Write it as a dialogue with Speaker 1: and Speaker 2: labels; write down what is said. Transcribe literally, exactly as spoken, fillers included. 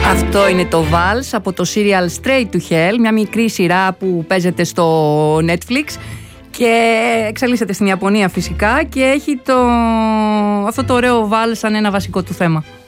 Speaker 1: Αυτό είναι το Vals από το serial Straight to Hell, μια μικρή σειρά που παίζεται στο Netflix και εξελίσσεται στην Ιαπωνία φυσικά και έχει το... αυτό το ωραίο Vals σαν ένα βασικό του θέμα.